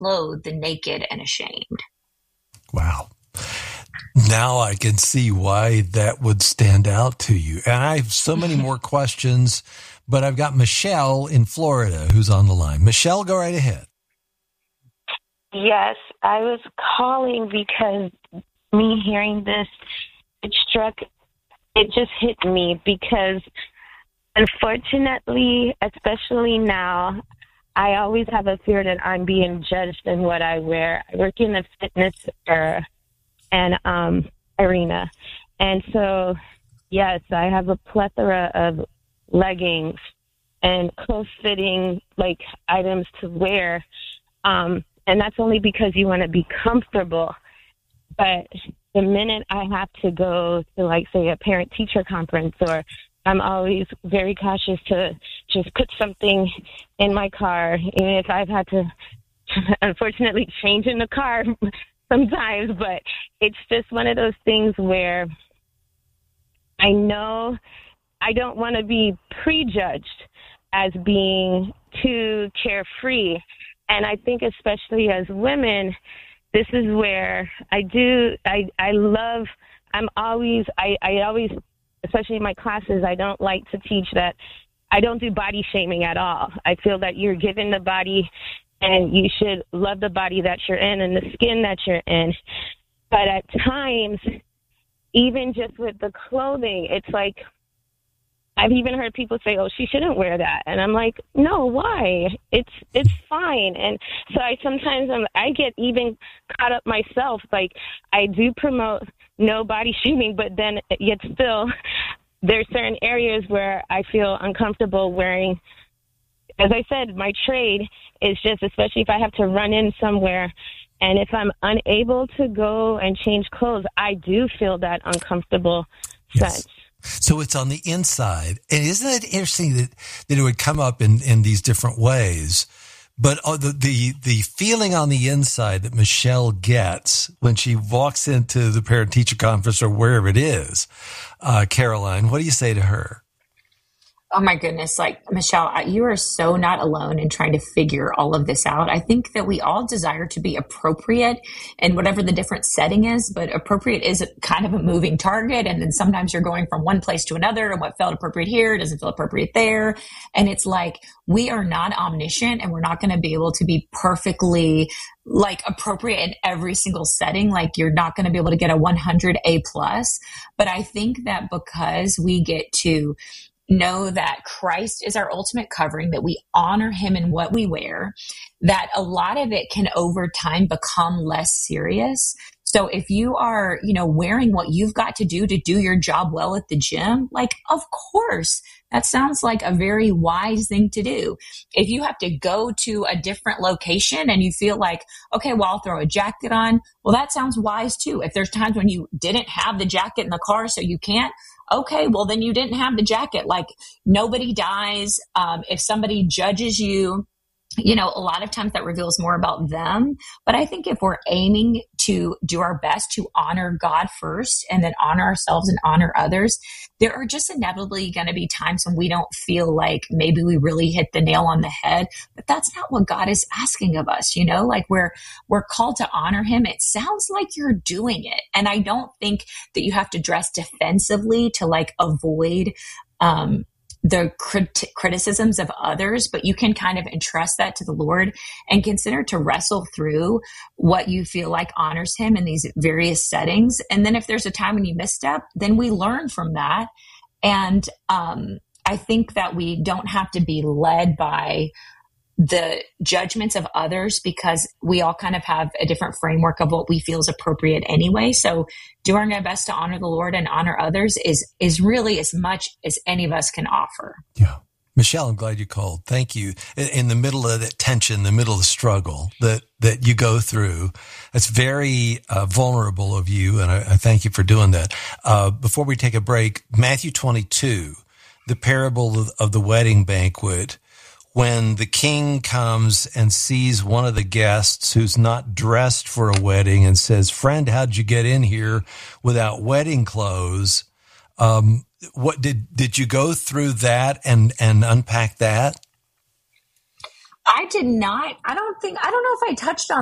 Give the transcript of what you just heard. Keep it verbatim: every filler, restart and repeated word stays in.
clothed, the naked, and ashamed. Wow. Now I can see why that would stand out to you. And I have so many more questions, but I've got Michelle in Florida who's on the line. Michelle, go right ahead. Yes, I was calling because me hearing this, it struck, it just hit me because unfortunately, especially now, I always have a fear that I'm being judged in what I wear. I work in the fitness era and um, arena. And so, yes, I have a plethora of leggings and close-fitting, like, items to wear. Um, and that's only because you want to be comfortable. But the minute I have to go to, like, say, a parent-teacher conference, or I'm always very cautious to just put something in my car, even if I've had to, unfortunately, change in the car sometimes. But it's just one of those things where I know I don't want to be prejudged as being too carefree. And I think especially as women, this is where I do, I, I love, I'm always, I, I always, especially in my classes, I don't like to teach that. I don't do body shaming at all. I feel that you're given the body and you should love the body that you're in and the skin that you're in. But at times, even just with the clothing, it's like, I've even heard people say, oh, she shouldn't wear that. And I'm like, no, why? It's it's fine. And so I sometimes I'm, I get even caught up myself. Like, I do promote no body shaming, but then yet still there's certain areas where I feel uncomfortable wearing. As I said, my trade is just, especially if I have to run in somewhere, and if I'm unable to go and change clothes, I do feel that uncomfortable yes. sense. So it's on the inside. And isn't it interesting that, that it would come up in, in these different ways? But uh, the, the, the feeling on the inside that Michelle gets when she walks into the parent-teacher conference or wherever it is, uh, Caroline, what do you say to her? Oh my goodness. Like, Michelle, you are so not alone in trying to figure all of this out. I think that we all desire to be appropriate in whatever the different setting is, but appropriate is kind of a moving target. And then sometimes you're going from one place to another, and what felt appropriate here doesn't feel appropriate there. And it's like, we are not omniscient, and we're not going to be able to be perfectly like appropriate in every single setting. Like, you're not going to be able to get a one hundred A plus. But I think that because we get to know that Christ is our ultimate covering, that we honor him in what we wear, that a lot of it can over time become less serious. So if you are, you know, wearing what you've got to do to do your job well at the gym, like, of course, that sounds like a very wise thing to do. If you have to go to a different location and you feel like, okay, well, I'll throw a jacket on, well, that sounds wise too. If there's times when you didn't have the jacket in the car, so you can't, okay, well, then you didn't have the jacket. Like, nobody dies. Um, if somebody judges you, you know, a lot of times that reveals more about them. But I think if we're aiming to do our best to honor God first and then honor ourselves and honor others, there are just inevitably going to be times when we don't feel like maybe we really hit the nail on the head. But that's not what God is asking of us. You know, like, we're, we're called to honor him. It sounds like you're doing it. And I don't think that you have to dress defensively to like avoid, um, the crit- criticisms of others, but you can kind of entrust that to the Lord and consider to wrestle through what you feel like honors him in these various settings. And then if there's a time when you misstep, then we learn from that. And um, I think that we don't have to be led by the judgments of others, because we all kind of have a different framework of what we feel is appropriate anyway. So doing our best to honor the Lord and honor others is, is really as much as any of us can offer. Yeah. Michelle, I'm glad you called. Thank you. In, in the middle of that tension, the middle of the struggle that, that you go through, it's very uh, vulnerable of you. And I, I thank you for doing that. Uh, before we take a break, Matthew twenty-two, the parable of, of the wedding banquet, when the king comes and sees one of the guests who's not dressed for a wedding and says, friend, how'd you get in here without wedding clothes? Um, what did, did you go through that and, and unpack that? I did not. I don't think, I don't know if I touched on